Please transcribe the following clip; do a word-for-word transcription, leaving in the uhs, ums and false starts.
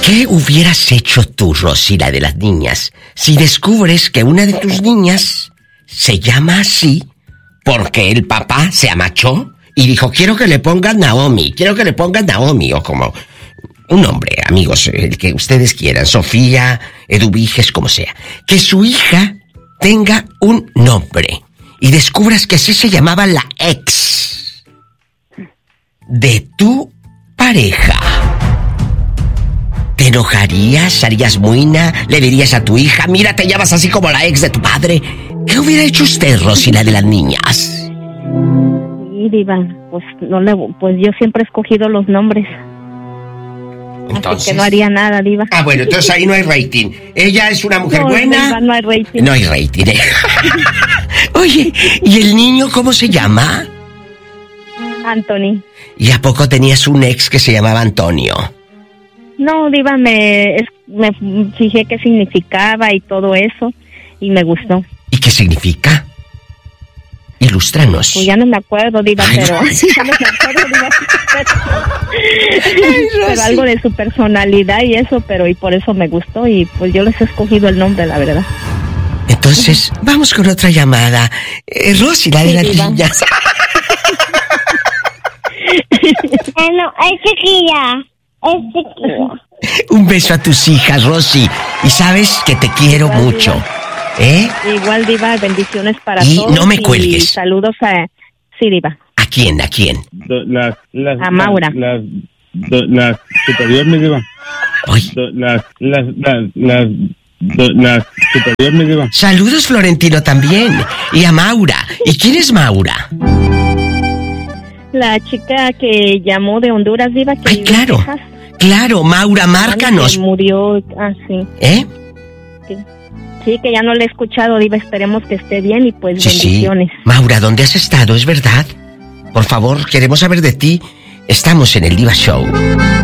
¿Qué hubieras hecho tú, Rosy, la de las niñas, si descubres que una de tus niñas se llama así porque el papá se amachó y dijo, quiero que le pongan Naomi, quiero que le pongan Naomi, o como un nombre, amigos, el que ustedes quieran, Sofía, Eduviges, como sea, que su hija tenga un nombre y descubras que así se llamaba la ex de tu pareja? ¿Te enojarías? ¿Harías muina? ¿Le dirías a tu hija, mira, te llamas así como la ex de tu padre? ¿Qué hubiera hecho usted, Rosy, la de las niñas? Sí, diva, pues, no le, pues yo siempre he escogido los nombres. Entonces, así que no haría nada, diva. Ah, bueno, entonces ahí no hay rating. Ella es una mujer no, buena. Diva, no hay rating. No hay rating. ¿eh? Oye, ¿y el niño cómo se llama? Anthony. ¿Y a poco tenías un ex que se llamaba Antonio? No, diva, me, es, me fijé qué significaba y todo eso, y me gustó. ¿Y qué significa? Ilústranos. Pues ya no me acuerdo, diva, Ay, pero... no. ya no me acuerdo, diva. Pero, pero algo de su personalidad y eso, pero y por eso me gustó, y pues yo les he escogido el nombre, la verdad. Entonces, vamos con otra llamada. Eh, Rosy, la de Sí, las diva. niñas. Bueno, es chiquilla. Es chiquilla. Un beso a tus hijas, Rosy. Y sabes que te quiero Igual, mucho. diva. ¿Eh? Igual, diva, bendiciones para Y todos. no me y cuelgues. saludos a... Sí, diva. ¿A quién? ¿A quién? Las, las, A Maura. Las, las, las superior, mi diva. Oye. Las, las, las, las, las superior, mi diva. Saludos, Florentino, también. Y a Maura. ¿Y quién es Maura? La chica que llamó de Honduras, diva, que Ay, vive en claro. Texas. Claro, Maura, márcanos. Que murió, ah, sí. ¿Eh? Sí. Sí, que ya no le he escuchado, diva, esperemos que esté bien y pues Sí, sí. bendiciones. Maura, ¿dónde has estado? ¿Es verdad? Por favor, queremos saber de ti. Estamos en el Diva Show.